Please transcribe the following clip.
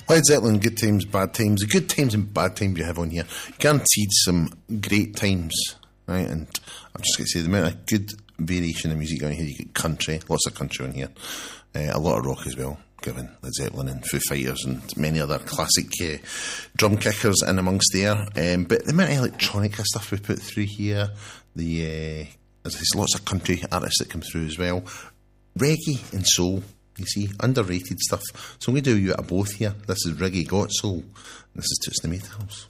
Led Zeppelin, good times, bad times. The good times and bad times you have on here, guaranteed some great times, right? And I'm just going to say the amount of good variation of music on here. You get country, lots of country on here, a lot of rock as well, given Led Zeppelin and Foo Fighters and many other classic drum kickers in amongst there. But the amount of electronic stuff we put through here, there's lots of country artists that come through as well. Reggae and soul, you see, underrated stuff. So I'm going to do you out of both here. This is Reggae Got Soul. This is Toots and the Maytals.